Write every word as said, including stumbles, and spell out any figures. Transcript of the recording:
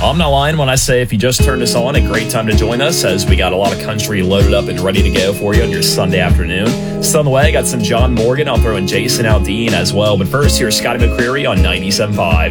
I'm not lying when I say if you just turned us on, a great time to join us as we got a lot of country loaded up and ready to go for you on your Sunday afternoon. Still on the way, I got some John Morgan. I'll throw in Jason Aldean as well. But first, here's Scotty McCreery on ninety-seven point five.